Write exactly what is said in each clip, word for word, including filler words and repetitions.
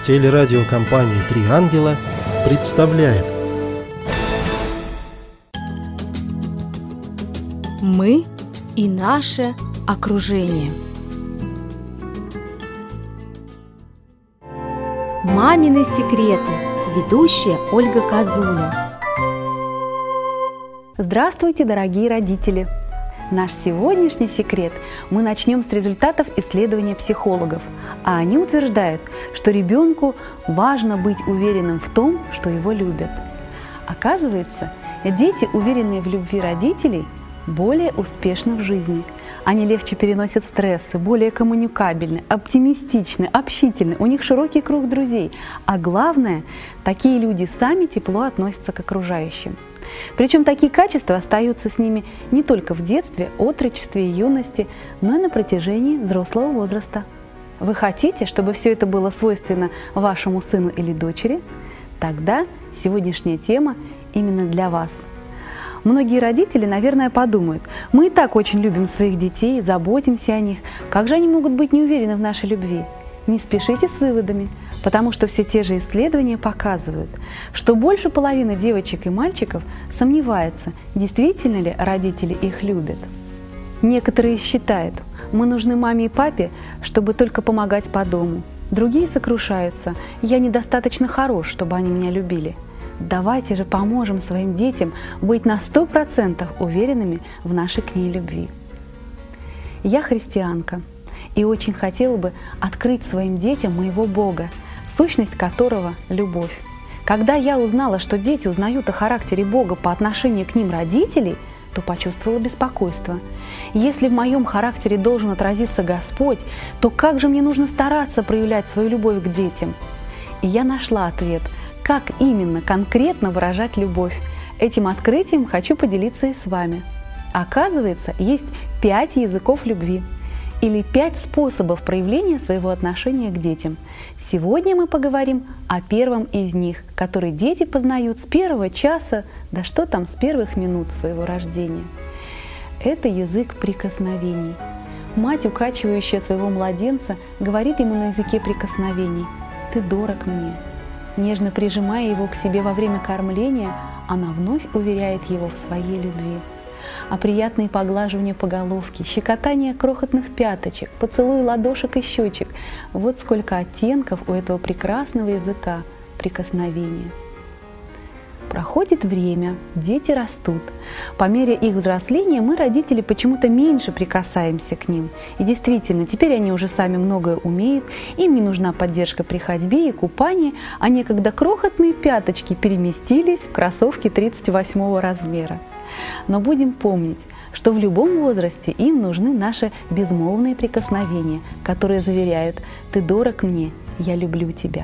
Телерадиокомпания «Три ангела» представляет. Мы и наше окружение. Мамины секреты. Ведущая Ольга Козуля. Здравствуйте, дорогие родители! Наш сегодняшний секрет мы начнем с результатов исследования психологов, а они утверждают, что ребенку важно быть уверенным в том, что его любят. Оказывается, дети, уверенные в любви родителей, более успешны в жизни. Они легче переносят стрессы, более коммуникабельны, оптимистичны, общительны, у них широкий круг друзей. А главное, такие люди сами тепло относятся к окружающим. Причем такие качества остаются с ними не только в детстве, отрочестве и юности, но и на протяжении взрослого возраста. Вы хотите, чтобы все это было свойственно вашему сыну или дочери? Тогда сегодняшняя тема именно для вас. Многие родители, наверное, подумают: мы и так очень любим своих детей, заботимся о них, как же они могут быть не уверены в нашей любви? Не спешите с выводами, потому что все те же исследования показывают, что больше половины девочек и мальчиков сомневаются, действительно ли родители их любят. Некоторые считают, мы нужны маме и папе, чтобы только помогать по дому. Другие сокрушаются, я недостаточно хорош, чтобы они меня любили. Давайте же поможем своим детям быть на сто процентов уверенными в нашей к ней любви. Я христианка и очень хотела бы открыть своим детям моего Бога, сущность которого – любовь. Когда я узнала, что дети узнают о характере Бога по отношению к ним родителей, то почувствовала беспокойство. Если в моем характере должен отразиться Господь, то как же мне нужно стараться проявлять свою любовь к детям? И я нашла ответ – как именно, конкретно выражать любовь. Этим открытием хочу поделиться и с вами. Оказывается, есть пять языков любви или пять способов проявления своего отношения к детям. Сегодня мы поговорим о первом из них, который дети познают с первого часа, да что там, с первых минут своего рождения. Это язык прикосновений. Мать, укачивающая своего младенца, говорит ему на языке прикосновений: «Ты дорог мне». Нежно прижимая его к себе во время кормления, она вновь уверяет его в своей любви. А приятные поглаживания по головке, щекотание крохотных пяточек, поцелуй ладошек и щечек – вот сколько оттенков у этого прекрасного языка прикосновения. Проходит время, дети растут. По мере их взросления мы, родители, почему-то меньше прикасаемся к ним. И действительно, теперь они уже сами многое умеют, им не нужна поддержка при ходьбе и купании, а некогда крохотные пяточки переместились в кроссовки тридцать восьмого размера. Но будем помнить, что в любом возрасте им нужны наши безмолвные прикосновения, которые заверяют: «Ты дорог мне, я люблю тебя».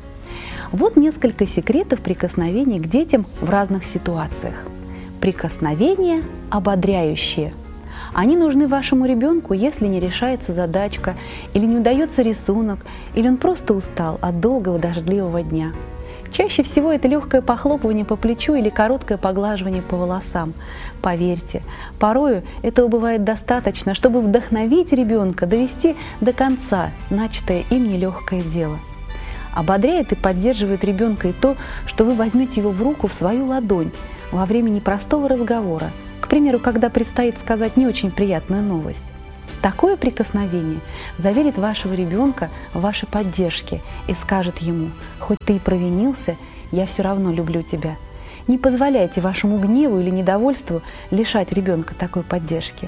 Вот несколько секретов прикосновений к детям в разных ситуациях. Прикосновения ободряющие. Они нужны вашему ребенку, если не решается задачка, или не удается рисунок, или он просто устал от долгого дождливого дня. Чаще всего это легкое похлопывание по плечу или короткое поглаживание по волосам. Поверьте, порою этого бывает достаточно, чтобы вдохновить ребенка довести до конца начатое им нелегкое дело. Ободряет и поддерживает ребенка и то, что вы возьмете его в руку в свою ладонь во время непростого разговора, к примеру, когда предстоит сказать не очень приятную новость. Такое прикосновение заверит вашего ребенка в вашей поддержке и скажет ему: «Хоть ты и провинился, я все равно люблю тебя». Не позволяйте вашему гневу или недовольству лишать ребенка такой поддержки.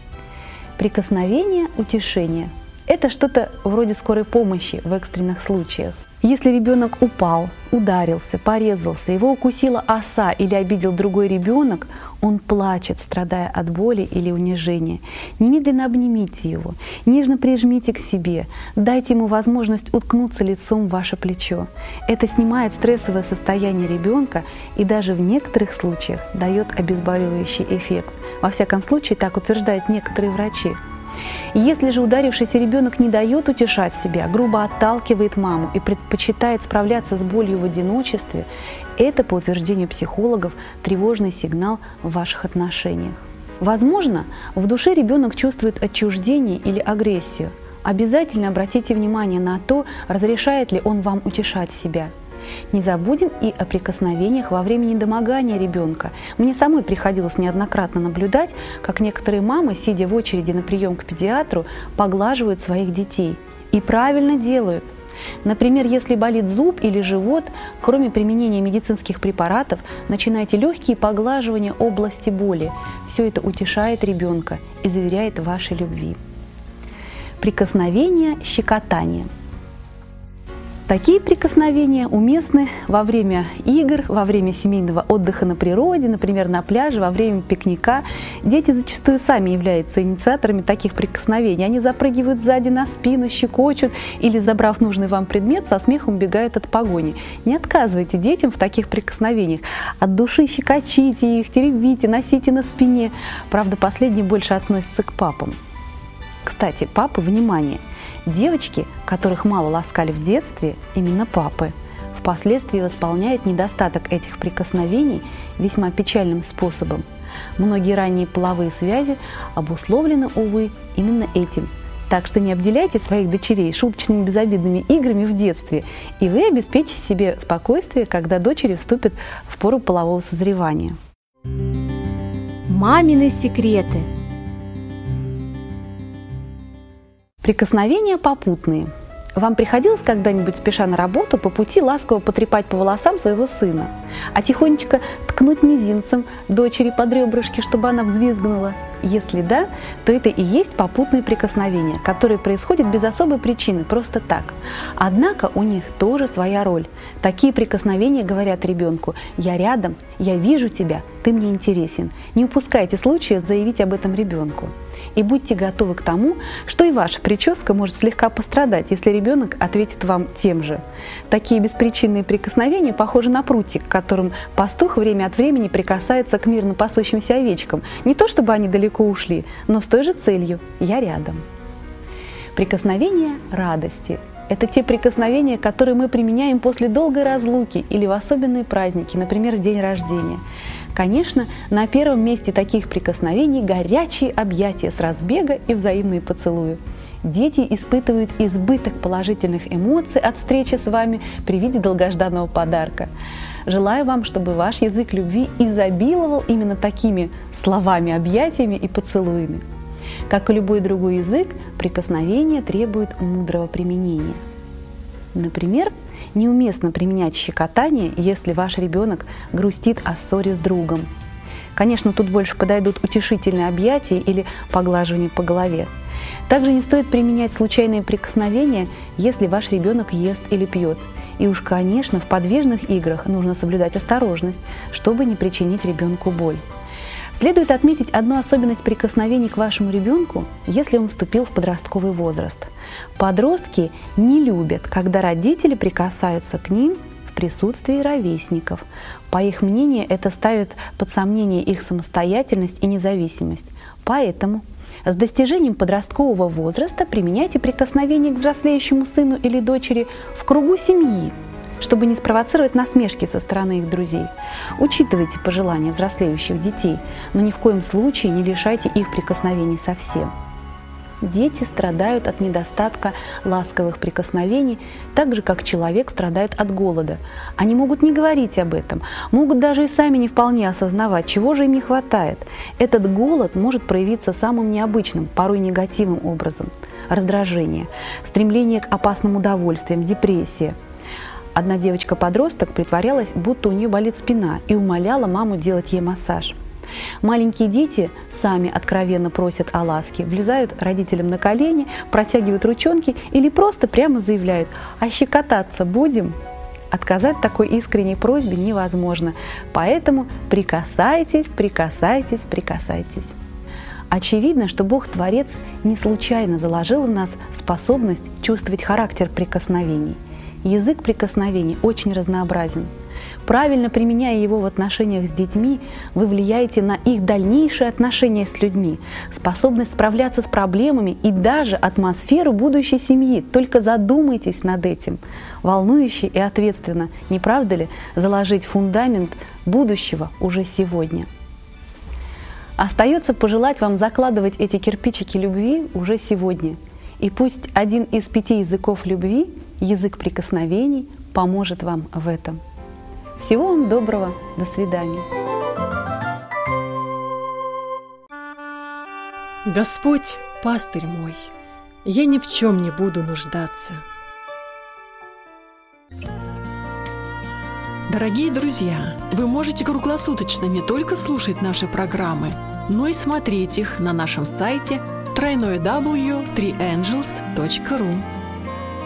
Прикосновение утешения – это что-то вроде скорой помощи в экстренных случаях. Если ребенок упал, ударился, порезался, его укусила оса или обидел другой ребенок, он плачет, страдая от боли или унижения. Немедленно обнимите его, нежно прижмите к себе, дайте ему возможность уткнуться лицом в ваше плечо. Это снимает стрессовое состояние ребенка и даже в некоторых случаях дает обезболивающий эффект. Во всяком случае, так утверждают некоторые врачи. Если же ударившийся ребенок не дает утешать себя, грубо отталкивает маму и предпочитает справляться с болью в одиночестве, это, по утверждению психологов, тревожный сигнал в ваших отношениях. Возможно, в душе ребенок чувствует отчуждение или агрессию, Обязательно обратите внимание на то, разрешает ли он вам утешать себя. Не забудем и о прикосновениях во время недомогания ребенка. Мне самой приходилось неоднократно наблюдать, как некоторые мамы, сидя в очереди на прием к педиатру, поглаживают своих детей. И правильно делают. Например, если болит зуб или живот, кроме применения медицинских препаратов, начинайте легкие поглаживания области боли. Все это утешает ребенка и заверяет в вашей любви. Прикосновение, щекотание. Такие прикосновения уместны во время игр, во время семейного отдыха на природе, например, на пляже, во время пикника. Дети зачастую сами являются инициаторами таких прикосновений. Они запрыгивают сзади на спину, щекочут или, забрав нужный вам предмет, со смехом убегают от погони. Не отказывайте детям в таких прикосновениях. От души щекочите их, теребите, носите на спине. Правда, последние больше относятся к папам. Кстати, папы, внимание! Девочки, которых мало ласкали в детстве, именно папы, впоследствии восполняют недостаток этих прикосновений весьма печальным способом. Многие ранние половые связи обусловлены, увы, именно этим. Так что не обделяйте своих дочерей шуточными безобидными играми в детстве, и вы обеспечите себе спокойствие, когда дочери вступят в пору полового созревания. Мамины секреты. Прикосновения попутные. Вам приходилось когда-нибудь, спеша на работу, по пути ласково потрепать по волосам своего сына, а тихонечко ткнуть мизинцем дочери под ребрышки, чтобы она взвизгнула? Если да, то это и есть попутные прикосновения, которые происходят без особой причины, просто так. Однако у них тоже своя роль. Такие прикосновения говорят ребенку: «Я рядом, я вижу тебя, ты мне интересен». Не упускайте случая заявить об этом ребенку. И будьте готовы к тому, что и ваша прическа может слегка пострадать, если ребенок ответит вам тем же. Такие беспричинные прикосновения похожи на прутик, которым пастух время от времени прикасается к мирно пасущимся овечкам. Не то чтобы они далеко ушли, но с той же целью – «я рядом». Прикосновения радости. Это те прикосновения, которые мы применяем после долгой разлуки или в особенные праздники, например, в день рождения. Конечно, на первом месте таких прикосновений горячие объятия с разбега и взаимные поцелуи. Дети испытывают избыток положительных эмоций от встречи с вами при виде долгожданного подарка. Желаю вам, чтобы ваш язык любви изобиловал именно такими словами, объятиями и поцелуями. Как и любой другой язык, прикосновение требует мудрого применения. Например, неуместно применять щекотание, если ваш ребенок грустит о ссоре с другом. Конечно, тут больше подойдут утешительные объятия или поглаживание по голове. Также не стоит применять случайные прикосновения, если ваш ребенок ест или пьет. И уж, конечно, в подвижных играх нужно соблюдать осторожность, чтобы не причинить ребенку боль. Следует отметить одну особенность прикосновений к вашему ребенку, если он вступил в подростковый возраст. Подростки не любят, когда родители прикасаются к ним в присутствии ровесников. По их мнению, это ставит под сомнение их самостоятельность и независимость. Поэтому с достижением подросткового возраста применяйте прикосновение к взрослеющему сыну или дочери в кругу семьи, чтобы не спровоцировать насмешки со стороны их друзей. Учитывайте пожелания взрослеющих детей, но ни в коем случае не лишайте их прикосновений совсем. Дети страдают от недостатка ласковых прикосновений, так же, как человек страдает от голода. Они могут не говорить об этом, могут даже и сами не вполне осознавать, чего же им не хватает. Этот голод может проявиться самым необычным, порой негативным образом. Раздражение, стремление к опасным удовольствиям, депрессия. Одна девочка-подросток притворялась, будто у нее болит спина, и умоляла маму делать ей массаж. Маленькие дети сами откровенно просят о ласке, влезают родителям на колени, протягивают ручонки или просто прямо заявляют: «А щекотаться будем?» Отказать такой искренней просьбе невозможно, поэтому прикасайтесь, прикасайтесь, прикасайтесь. Очевидно, что Бог-творец не случайно заложил в нас способность чувствовать характер прикосновений. Язык прикосновений очень разнообразен. Правильно применяя его в отношениях с детьми, вы влияете на их дальнейшие отношения с людьми, способность справляться с проблемами и даже атмосферу будущей семьи. Только задумайтесь над этим. Волнующе и ответственно, не правда ли, заложить фундамент будущего уже сегодня? Остается пожелать вам закладывать эти кирпичики любви уже сегодня И пусть один из пяти языков любви, язык прикосновений, поможет вам в этом. Всего вам доброго. До свидания. Господь, пастырь мой, я ни в чем не буду нуждаться. Дорогие друзья, вы можете круглосуточно не только слушать наши программы, но и смотреть их на нашем сайте дабл ю дабл ю дабл ю точка три энджелс точка ру.